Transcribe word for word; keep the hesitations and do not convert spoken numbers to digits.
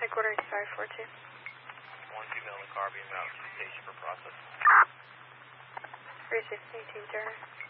Headquarter eighty-five four two. one female in the car being routed to the station for processing. three six eighteen zero.